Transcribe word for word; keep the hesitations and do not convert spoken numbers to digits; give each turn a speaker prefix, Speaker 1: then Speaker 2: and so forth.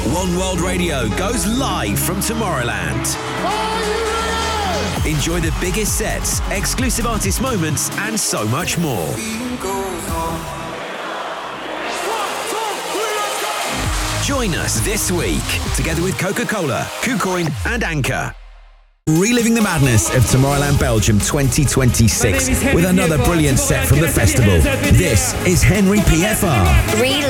Speaker 1: One World Radio goes live from Tomorrowland. Enjoy the biggest sets, exclusive artist moments, and so much more. Join us this week, together with Coca-Cola, KuCoin and Anchor. Reliving the madness of Tomorrowland Belgium twenty twenty-six with another brilliant set from the festival. This is Henry P F R.